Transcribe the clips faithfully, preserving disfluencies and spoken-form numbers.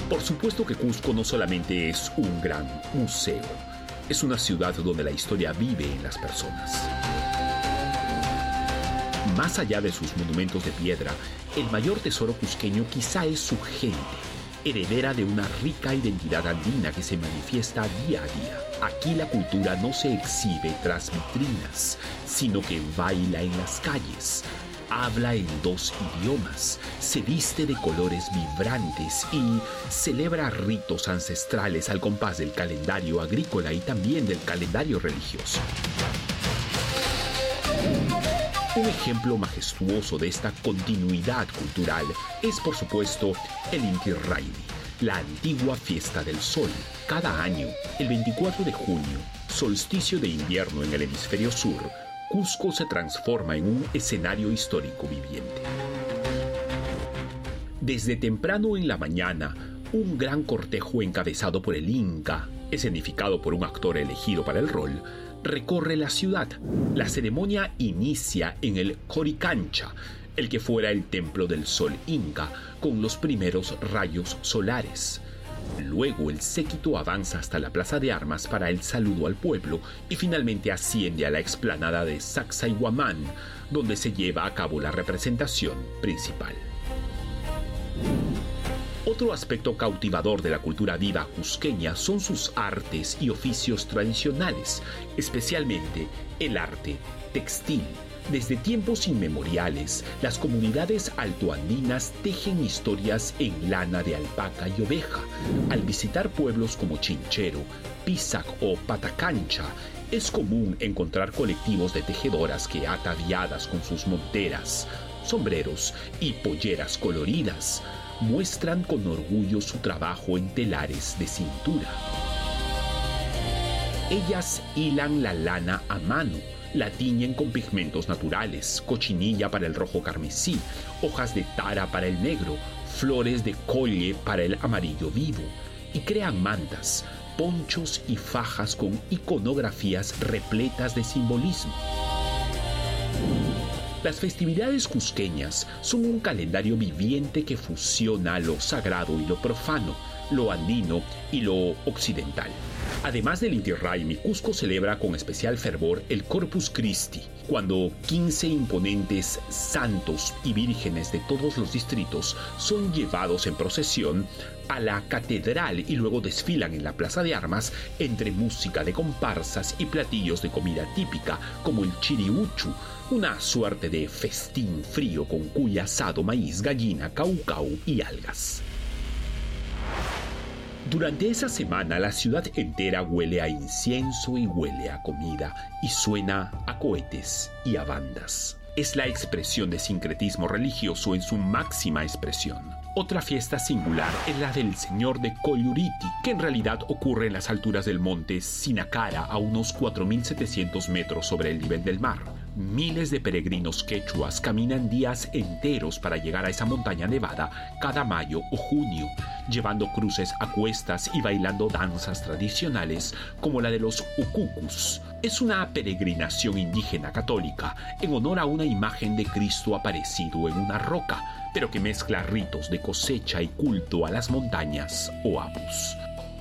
Por supuesto que Cusco no solamente es un gran museo, es una ciudad donde la historia vive en las personas. Más allá de sus monumentos de piedra, el mayor tesoro cusqueño quizá es su gente, heredera de una rica identidad andina que se manifiesta día a día. Aquí la cultura no se exhibe tras vitrinas, sino que baila en las calles, habla en dos idiomas, se viste de colores vibrantes y celebra ritos ancestrales al compás del calendario agrícola y también del calendario religioso. Un ejemplo majestuoso de esta continuidad cultural es, por supuesto, el Inti Raymi, la antigua fiesta del sol. Cada año, el veinticuatro de junio, solsticio de invierno en el hemisferio sur, Cusco se transforma en un escenario histórico viviente. Desde temprano en la mañana, un gran cortejo encabezado por el Inca, escenificado por un actor elegido para el rol, recorre la ciudad. La ceremonia inicia en el Coricancha, el que fuera el templo del sol inca, con los primeros rayos solares. Luego el séquito avanza hasta la plaza de armas para el saludo al pueblo y finalmente asciende a la explanada de Sacsayhuamán, donde se lleva a cabo la representación principal. Otro aspecto cautivador de la cultura viva cusqueña son sus artes y oficios tradicionales, especialmente el arte textil. Desde tiempos inmemoriales, las comunidades altoandinas tejen historias en lana de alpaca y oveja. Al visitar pueblos como Chinchero, Pisac o Patacancha, es común encontrar colectivos de tejedoras que, ataviadas con sus monteras, sombreros y polleras coloridas, muestran con orgullo su trabajo en telares de cintura. Ellas hilan la lana a mano, la tiñen con pigmentos naturales, cochinilla para el rojo carmesí, hojas de tara para el negro, flores de colle para el amarillo vivo, y crean mantas, ponchos y fajas con iconografías repletas de simbolismo. Las festividades cusqueñas son un calendario viviente que fusiona lo sagrado y lo profano, lo andino y lo occidental. Además del Inti Raymi, Cusco celebra con especial fervor el Corpus Christi, cuando quince imponentes santos y vírgenes de todos los distritos son llevados en procesión a la catedral y luego desfilan en la plaza de armas entre música de comparsas y platillos de comida típica como el chiriuchu, una suerte de festín frío con cuy asado, maíz, gallina, caucau y algas. Durante esa semana la ciudad entera huele a incienso y huele a comida y suena a cohetes y a bandas. Es la expresión de sincretismo religioso en su máxima expresión. Otra fiesta singular es la del Señor de Colluriti, que en realidad ocurre en las alturas del monte Sinacara a unos cuatro mil setecientos metros sobre el nivel del mar. Miles de peregrinos quechuas caminan días enteros para llegar a esa montaña nevada cada mayo o junio, llevando cruces a cuestas y bailando danzas tradicionales como la de los ucucus. Es una peregrinación indígena católica en honor a una imagen de Cristo aparecido en una roca, pero que mezcla ritos de cosecha y culto a las montañas o apus.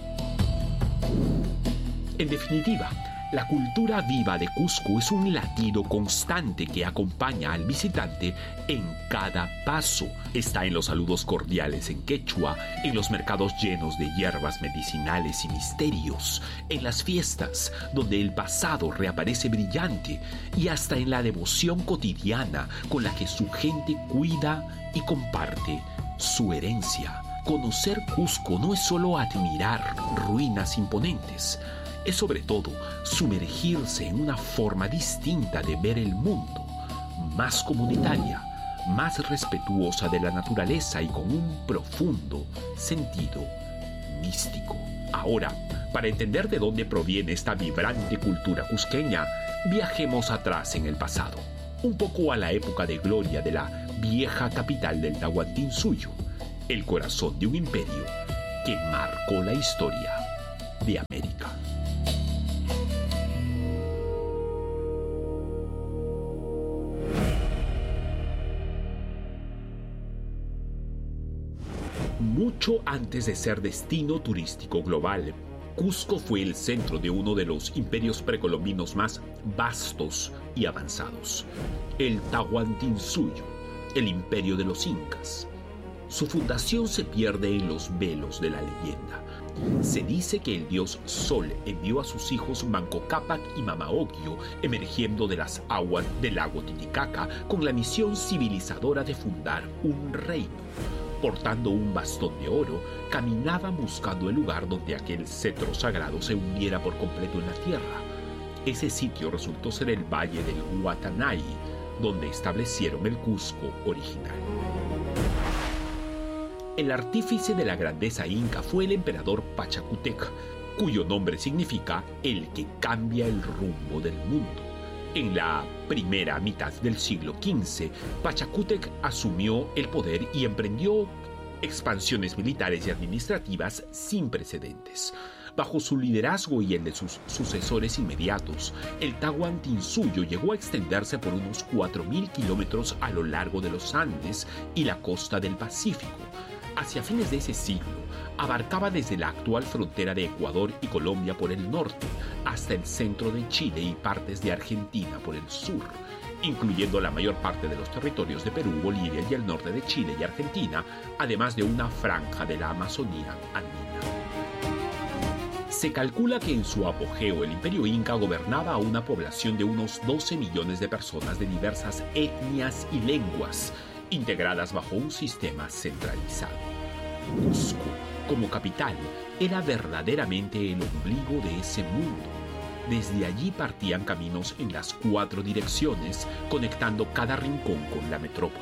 En definitiva, la cultura viva de Cusco es un latido constante que acompaña al visitante en cada paso. Está en los saludos cordiales en quechua, en los mercados llenos de hierbas medicinales y misterios, en las fiestas donde el pasado reaparece brillante y hasta en la devoción cotidiana con la que su gente cuida y comparte su herencia. Conocer Cusco no es solo admirar ruinas imponentes, es sobre todo sumergirse en una forma distinta de ver el mundo, más comunitaria, más respetuosa de la naturaleza y con un profundo sentido místico. Ahora, para entender de dónde proviene esta vibrante cultura cusqueña, viajemos atrás en el pasado, un poco a la época de gloria de la vieja capital del Tahuantinsuyo, el corazón de un imperio que marcó la historia de América. Mucho antes de ser destino turístico global, Cusco fue el centro de uno de los imperios precolombinos más vastos y avanzados, el Tahuantinsuyo, el imperio de los incas. Su fundación se pierde en los velos de la leyenda. Se dice que el dios Sol envió a sus hijos Manco Cápac y Mama Ocllo emergiendo de las aguas del lago Titicaca con la misión civilizadora de fundar un reino. Portando un bastón de oro, caminaban buscando el lugar donde aquel cetro sagrado se hundiera por completo en la tierra. Ese sitio resultó ser el valle del Huatanay, donde establecieron el Cusco original. El artífice de la grandeza inca fue el emperador Pachacútec, cuyo nombre significa el que cambia el rumbo del mundo. En la primera mitad del siglo quince, Pachacútec asumió el poder y emprendió expansiones militares y administrativas sin precedentes. Bajo su liderazgo y el de sus sucesores inmediatos, el Tahuantinsuyo llegó a extenderse por unos cuatro mil kilómetros a lo largo de los Andes y la costa del Pacífico. Hacia fines de ese siglo, abarcaba desde la actual frontera de Ecuador y Colombia por el norte, hasta el centro de Chile y partes de Argentina por el sur, incluyendo la mayor parte de los territorios de Perú, Bolivia y el norte de Chile y Argentina, además de una franja de la Amazonía andina. Se calcula que en su apogeo el imperio inca gobernaba a una población de unos doce millones de personas de diversas etnias y lenguas, integradas bajo un sistema centralizado. Cusco, como capital, era verdaderamente el ombligo de ese mundo. Desde allí partían caminos en las cuatro direcciones, conectando cada rincón con la metrópoli.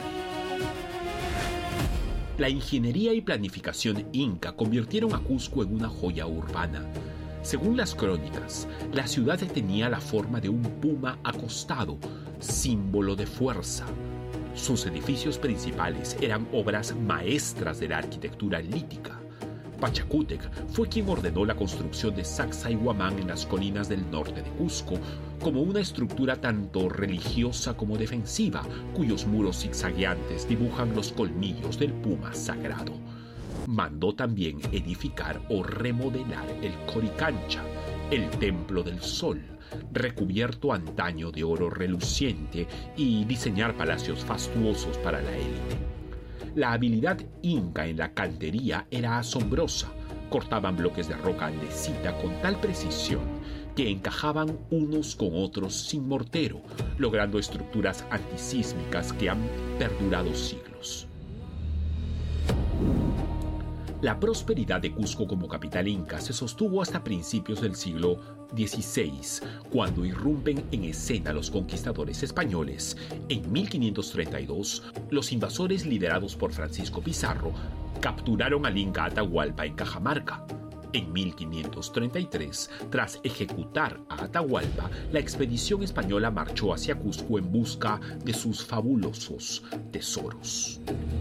La ingeniería y planificación inca convirtieron a Cusco en una joya urbana. Según las crónicas, la ciudad tenía la forma de un puma acostado, símbolo de fuerza. Sus edificios principales eran obras maestras de la arquitectura lítica. Pachacútec fue quien ordenó la construcción de Sacsayhuamán en las colinas del norte de Cusco, como una estructura tanto religiosa como defensiva, cuyos muros zigzagueantes dibujan los colmillos del puma sagrado. Mandó también edificar o remodelar el Coricancha, el Templo del Sol, recubierto antaño de oro reluciente, y diseñar palacios fastuosos para la élite. La habilidad inca en la cantería era asombrosa. Cortaban bloques de roca andesita con tal precisión que encajaban unos con otros sin mortero, logrando estructuras antisísmicas que han perdurado siglos. La prosperidad de Cusco como capital inca se sostuvo hasta principios del siglo dieciséis, cuando irrumpen en escena los conquistadores españoles. En mil quinientos treinta y dos, los invasores liderados por Francisco Pizarro capturaron al inca Atahualpa en Cajamarca. En mil quinientos treinta y tres, tras ejecutar a Atahualpa, la expedición española marchó hacia Cusco en busca de sus fabulosos tesoros.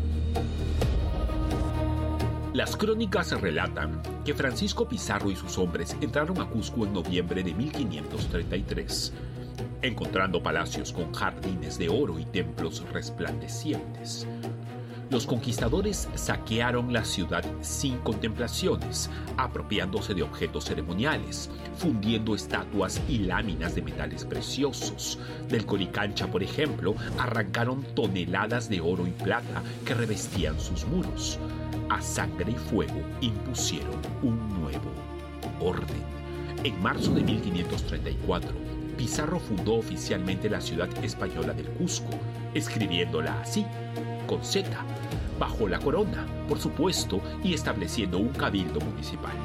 Las crónicas relatan que Francisco Pizarro y sus hombres entraron a Cusco en noviembre de mil quinientos treinta y tres, encontrando palacios con jardines de oro y templos resplandecientes. Los conquistadores saquearon la ciudad sin contemplaciones, apropiándose de objetos ceremoniales, fundiendo estatuas y láminas de metales preciosos. Del Coricancha, por ejemplo, arrancaron toneladas de oro y plata que revestían sus muros. A sangre y fuego impusieron un nuevo orden. En marzo de mil quinientos treinta y cuatro, Pizarro fundó oficialmente la ciudad española del Cusco, escribiéndola así, con Z, bajo la corona, por supuesto, y estableciendo un cabildo municipal.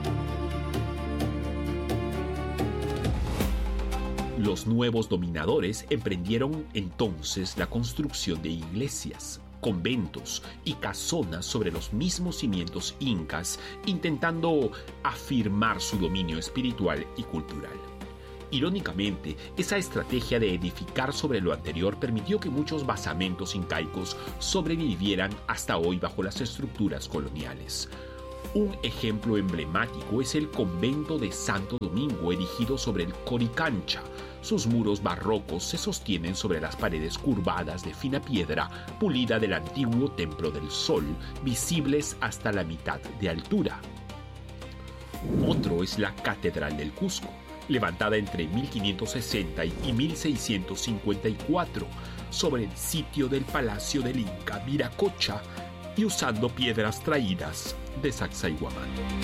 Los nuevos dominadores emprendieron entonces la construcción de iglesias, conventos y casonas sobre los mismos cimientos incas, intentando afirmar su dominio espiritual y cultural. Irónicamente, esa estrategia de edificar sobre lo anterior permitió que muchos basamentos incaicos sobrevivieran hasta hoy bajo las estructuras coloniales. Un ejemplo emblemático es el convento de Santo Domingo, erigido sobre el Coricancha. Sus muros barrocos se sostienen sobre las paredes curvadas de fina piedra pulida del antiguo Templo del Sol, visibles hasta la mitad de altura. Otro es la Catedral del Cusco, levantada entre mil quinientos sesenta y mil seiscientos cincuenta y cuatro sobre el sitio del Palacio del Inca Viracocha y usando piedras traídas de Sacsayhuamán.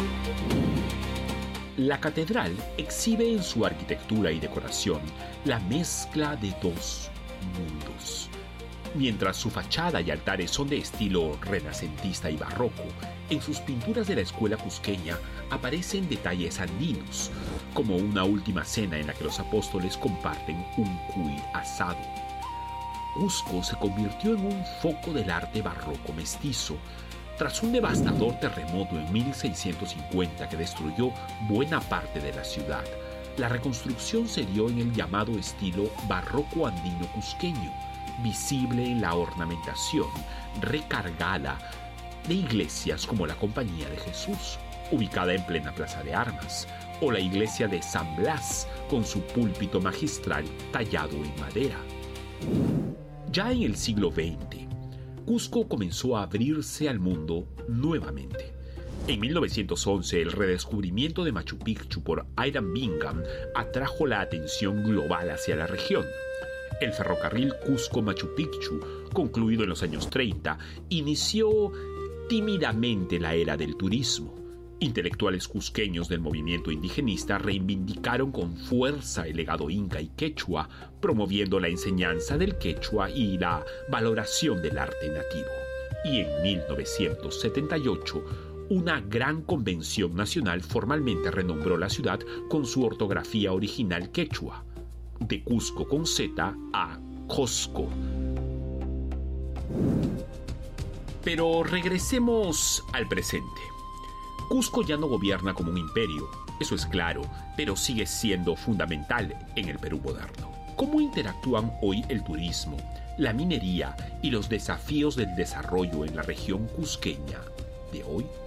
La catedral exhibe en su arquitectura y decoración la mezcla de dos mundos. Mientras su fachada y altares son de estilo renacentista y barroco, en sus pinturas de la escuela cusqueña aparecen detalles andinos, como una última cena en la que los apóstoles comparten un cuy asado. Cusco se convirtió en un foco del arte barroco mestizo. Tras un devastador terremoto en mil seiscientos cincuenta que destruyó buena parte de la ciudad, la reconstrucción se dio en el llamado estilo barroco andino cusqueño, visible en la ornamentación recargada de iglesias como la Compañía de Jesús, ubicada en plena Plaza de Armas, o la iglesia de San Blas, con su púlpito magistral tallado en madera. Ya en el siglo veinte, Cusco comenzó a abrirse al mundo nuevamente. En mil novecientos once, el redescubrimiento de Machu Picchu por Hiram Bingham atrajo la atención global hacia la región. El ferrocarril Cusco-Machu Picchu, concluido en los años treinta, inició tímidamente la era del turismo. Intelectuales cusqueños del movimiento indigenista reivindicaron con fuerza el legado inca y quechua, promoviendo la enseñanza del quechua y la valoración del arte nativo. Y en mil novecientos setenta y ocho, una gran convención nacional formalmente renombró la ciudad con su ortografía original quechua, de Cusco con Z a Cosco. Pero regresemos al presente. Cusco ya no gobierna como un imperio, eso es claro, pero sigue siendo fundamental en el Perú moderno. ¿Cómo interactúan hoy el turismo, la minería y los desafíos del desarrollo en la región cusqueña de hoy?